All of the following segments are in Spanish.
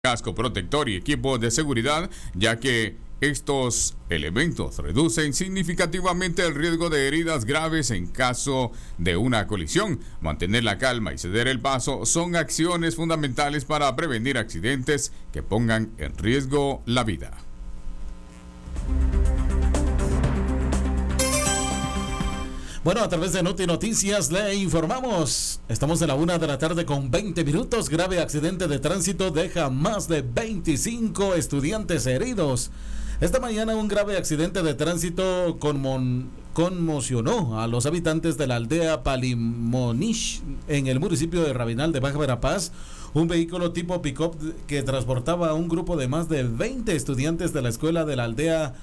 casco protector y equipo de seguridad, ya que estos elementos reducen significativamente el riesgo de heridas graves en caso de una colisión. Mantener la calma y ceder el paso son acciones fundamentales para prevenir accidentes que pongan en riesgo la vida. Bueno, a través de Noti Noticias le informamos. Estamos en la 1:20 p.m. Grave accidente de tránsito deja más de 25 estudiantes heridos. Esta mañana un grave accidente de tránsito conmocionó a los habitantes de la aldea Palimonish en el municipio de Rabinal de Baja Verapaz. Un vehículo tipo pick-up que transportaba a un grupo de más de 20 estudiantes de la escuela de la aldea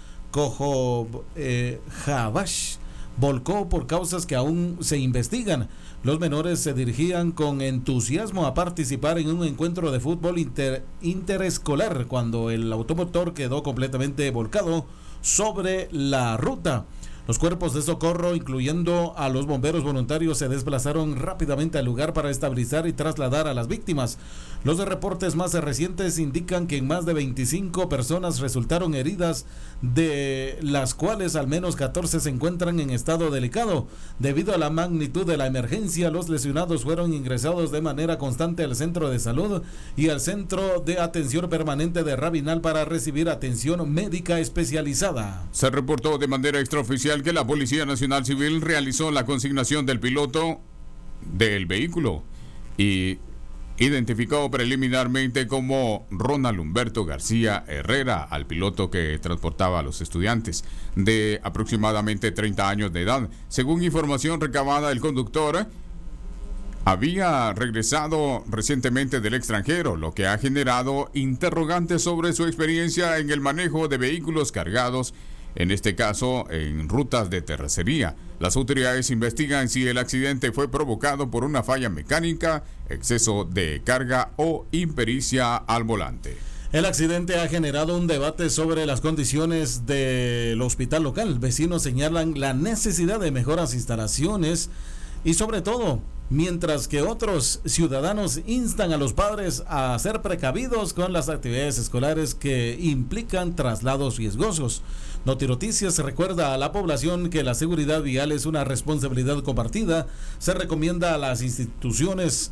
Jabash volcó por causas que aún se investigan. Los menores se dirigían con entusiasmo a participar en un encuentro de fútbol interescolar cuando el automotor quedó completamente volcado sobre la ruta. Los cuerpos de socorro, incluyendo a los bomberos voluntarios, se desplazaron rápidamente al lugar para estabilizar y trasladar a las víctimas. Los reportes más recientes indican que más de 25 personas resultaron heridas, de las cuales al menos 14 se encuentran en estado delicado. Debido a la magnitud de la emergencia, los lesionados fueron ingresados de manera constante al centro de salud y al centro de atención permanente de Rabinal para recibir atención médica especializada. Se reportó de manera extraoficial que la Policía Nacional Civil realizó la consignación del piloto del vehículo y identificó preliminarmente como Ronald Humberto García Herrera al piloto que transportaba a los estudiantes de aproximadamente 30 años de edad. Según información recabada, el conductor había regresado recientemente del extranjero, lo que ha generado interrogantes sobre su experiencia en el manejo de vehículos cargados, en este caso en rutas de terracería. Las autoridades investigan si el accidente fue provocado por una falla mecánica, exceso de carga o impericia al volante. El accidente ha generado un debate sobre las condiciones del hospital local. Vecinos señalan la necesidad de mejoras instalaciones y sobre todo, mientras que otros ciudadanos instan a los padres a ser precavidos con las actividades escolares que implican traslados riesgosos. Noti Noticias recuerda a la población que la seguridad vial es una responsabilidad compartida. Se recomienda a las instituciones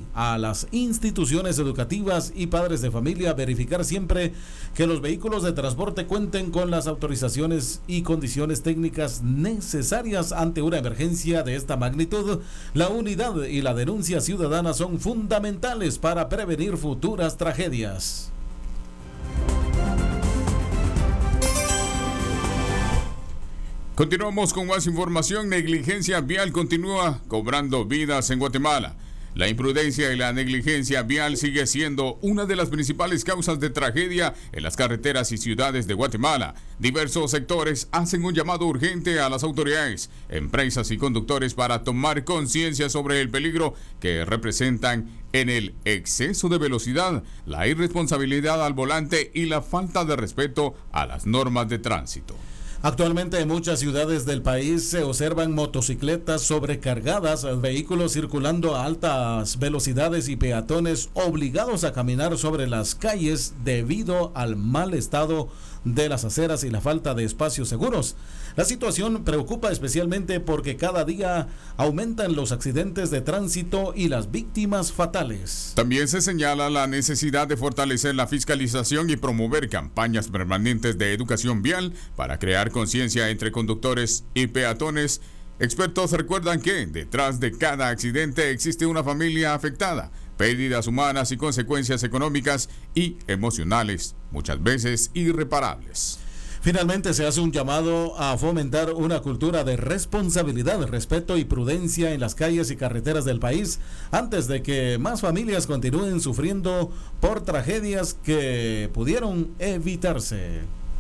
educativas y padres de familia verificar siempre que los vehículos de transporte cuenten con las autorizaciones y condiciones técnicas necesarias ante una emergencia de esta magnitud. La unidad y la denuncia ciudadana son fundamentales para prevenir futuras tragedias. Continuamos con más información. Negligencia vial continúa cobrando vidas en Guatemala. La imprudencia y la negligencia vial sigue siendo una de las principales causas de tragedia en las carreteras y ciudades de Guatemala. Diversos sectores hacen un llamado urgente a las autoridades, empresas y conductores para tomar conciencia sobre el peligro que representan en el exceso de velocidad, la irresponsabilidad al volante y la falta de respeto a las normas de tránsito. Actualmente en muchas ciudades del país se observan motocicletas sobrecargadas, vehículos circulando a altas velocidades y peatones obligados a caminar sobre las calles debido al mal estado de las aceras y la falta de espacios seguros. La situación preocupa especialmente porque cada día aumentan los accidentes de tránsito y las víctimas fatales. También se señala la necesidad de fortalecer la fiscalización y promover campañas permanentes de educación vial para crear conciencia entre conductores y peatones. Expertos recuerdan que detrás de cada accidente existe una familia afectada, pérdidas humanas y consecuencias económicas y emocionales, muchas veces irreparables. Finalmente se hace un llamado a fomentar una cultura de responsabilidad, respeto y prudencia en las calles y carreteras del país antes de que más familias continúen sufriendo por tragedias que pudieron evitarse.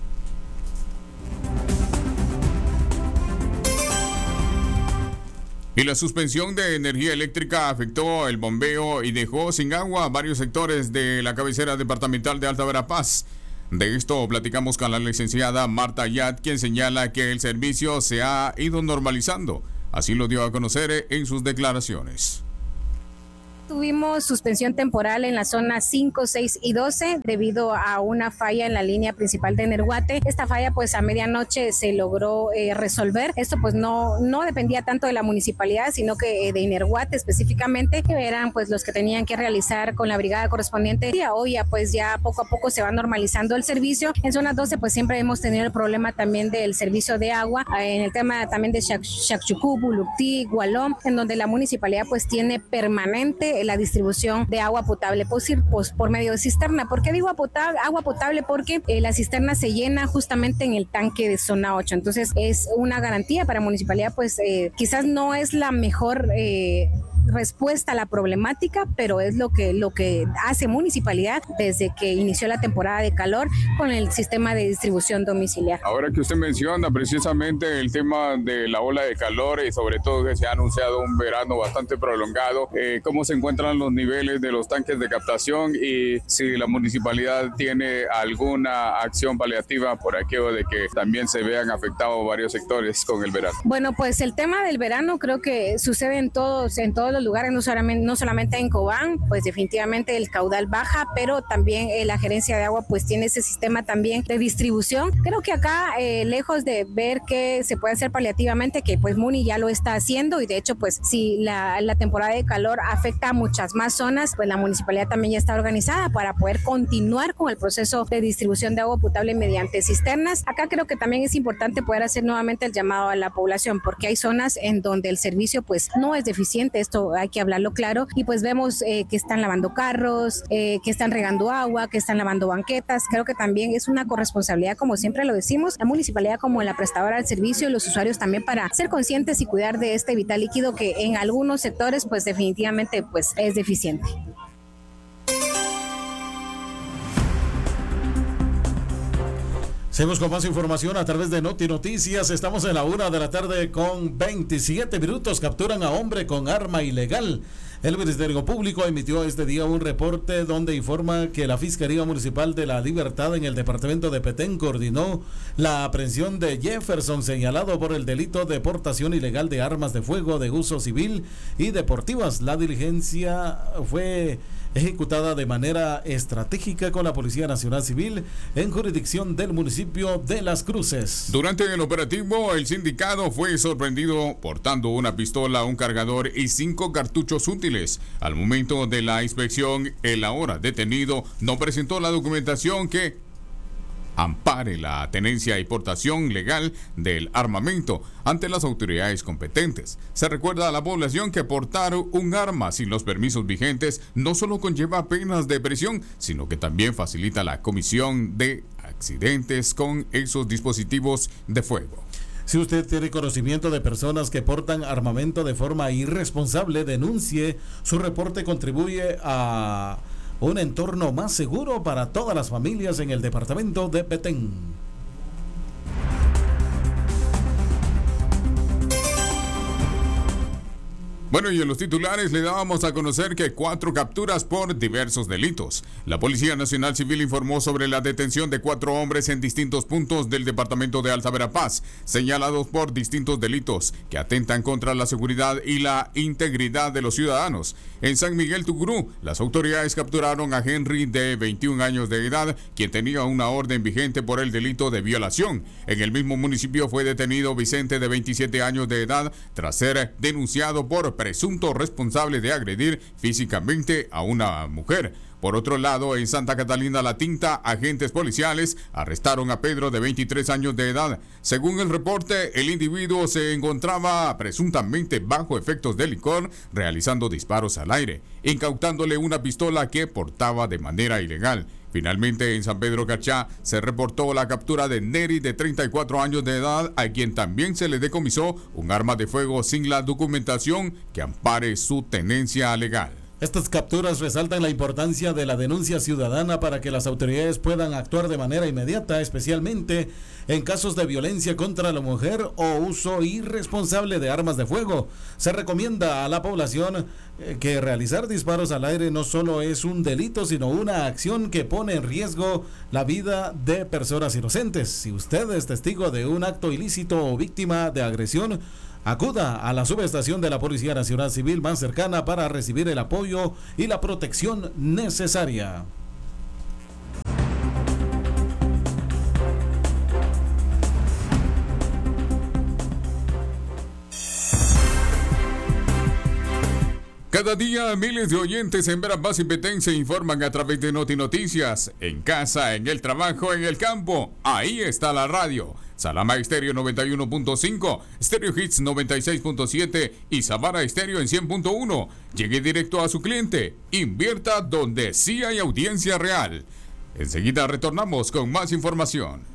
Y la suspensión de energía eléctrica afectó el bombeo y dejó sin agua a varios sectores de la cabecera departamental de Alta Verapaz. De esto platicamos con la licenciada Marta Ayat, quien señala que el servicio se ha ido normalizando. Así lo dio a conocer en sus declaraciones. Tuvimos suspensión temporal en la zona 5, 6 y 12 debido a una falla en la línea principal de Nerhuate. Esta falla pues a medianoche se logró resolver. Esto pues no dependía tanto de la municipalidad, sino que de Nerhuate específicamente, que eran pues los que tenían que realizar con la brigada correspondiente. Y hoy ya poco a poco se va normalizando el servicio. En zona 12 pues siempre hemos tenido el problema también del servicio de agua, en el tema también de Xacchucú, Buluptí, Gualón, en donde la municipalidad pues tiene permanente la distribución de agua potable por medio de cisterna. ¿Por qué digo agua potable? Porque la cisterna se llena justamente en el tanque de zona 8. Entonces es una garantía para la municipalidad, pues quizás no es la mejor respuesta a la problemática, pero es lo que hace municipalidad desde que inició la temporada de calor con el sistema de distribución domiciliar. Ahora que usted menciona precisamente el tema de la ola de calor y sobre todo que se ha anunciado un verano bastante prolongado, ¿cómo se encuentran los niveles de los tanques de captación y si la municipalidad tiene alguna acción paliativa por aquello de que también se vean afectados varios sectores con el verano? Bueno, pues el tema del verano creo que sucede en todos los lugares, no solamente en Cobán, pues definitivamente el caudal baja, pero también la gerencia de agua pues tiene ese sistema también de distribución. Creo que acá, lejos de ver qué se puede hacer paliativamente, que pues Muni ya lo está haciendo, y de hecho pues si la temporada de calor afecta a muchas más zonas, pues la municipalidad también ya está organizada para poder continuar con el proceso de distribución de agua potable mediante cisternas. Acá creo que también es importante poder hacer nuevamente el llamado a la población, porque hay zonas en donde el servicio pues no es deficiente, esto hay que hablarlo claro, y pues vemos que están lavando carros, que están regando agua, que están lavando banquetas. Creo que también es una corresponsabilidad, como siempre lo decimos, la municipalidad como la prestadora del servicio y los usuarios también, para ser conscientes y cuidar de este vital líquido que en algunos sectores pues definitivamente pues es deficiente. Seguimos con más información a través de Noti Noticias. Estamos en la 1:00 con 27 minutos. Capturan a hombre con arma ilegal. El Ministerio Público emitió este día un reporte donde informa que la Fiscalía Municipal de la Libertad en el departamento de Petén coordinó la aprehensión de Jefferson, señalado por el delito de portación ilegal de armas de fuego de uso civil y deportivas. La diligencia fue ejecutada de manera estratégica con la Policía Nacional Civil en jurisdicción del municipio de Las Cruces. Durante el operativo, el sindicado fue sorprendido portando una pistola, un cargador y 5 cartuchos útiles. Al momento de la inspección, el ahora detenido no presentó la documentación que ampare la tenencia y portación legal del armamento ante las autoridades competentes. Se recuerda a la población que portar un arma sin los permisos vigentes no solo conlleva penas de prisión, sino que también facilita la comisión de accidentes con esos dispositivos de fuego. Si usted tiene conocimiento de personas que portan armamento de forma irresponsable, denuncie. Su reporte contribuye a un entorno más seguro para todas las familias en el departamento de Petén. Bueno, y en los titulares le dábamos a conocer que 4 capturas por diversos delitos. La Policía Nacional Civil informó sobre la detención de 4 hombres en distintos puntos del departamento de Alta Verapaz, señalados por distintos delitos que atentan contra la seguridad y la integridad de los ciudadanos. En San Miguel Tucurú, las autoridades capturaron a Henry, de 21 años de edad, quien tenía una orden vigente por el delito de violación. En el mismo municipio fue detenido Vicente, de 27 años de edad, tras ser denunciado por presunto responsable de agredir físicamente a una mujer. Por otro lado, en Santa Catalina La Tinta, agentes policiales arrestaron a Pedro, de 23 años de edad. Según el reporte, el individuo se encontraba presuntamente bajo efectos de licor, realizando disparos al aire, incautándole una pistola que portaba de manera ilegal. Finalmente, en San Pedro Cachá, se reportó la captura de Neri, de 34 años de edad, a quien también se le decomisó un arma de fuego sin la documentación que ampare su tenencia legal. Estas capturas resaltan la importancia de la denuncia ciudadana para que las autoridades puedan actuar de manera inmediata, especialmente en casos de violencia contra la mujer o uso irresponsable de armas de fuego. Se recomienda a la población que realizar disparos al aire no solo es un delito, sino una acción que pone en riesgo la vida de personas inocentes. Si usted es testigo de un acto ilícito o víctima de agresión, Acuda a la subestación de la Policía Nacional Civil más cercana para recibir el apoyo y la protección necesaria. Cada día miles de oyentes en Verapaz y Petén se informan a través de Noti Noticias, en casa, en el trabajo, en el campo. Ahí está la radio. Salama Estéreo 91.5, Stereo Hits 96.7 y Savara Estéreo en 100.1. Llegue directo a su cliente. Invierta donde sí hay audiencia real. Enseguida retornamos con más información.